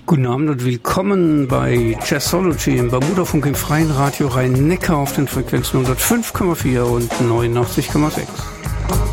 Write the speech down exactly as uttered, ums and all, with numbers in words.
Guten Abend und willkommen bei Jazzology im Bermudafunk im freien Radio Rhein-Neckar auf den Frequenzen hundertfünf Komma vier und neunundachtzig Komma sechs.